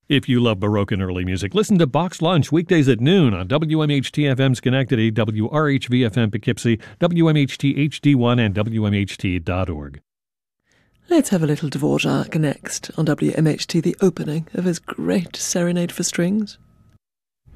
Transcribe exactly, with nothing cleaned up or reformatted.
If you love Baroque and early music, listen to Box Lunch weekdays at noon on W M H T F M Schenectady, W R H V F M Poughkeepsie, W M H T H D one, and W M H T dot org. Let's have a little Dvorak next on W M H T, the opening of his great Serenade for Strings.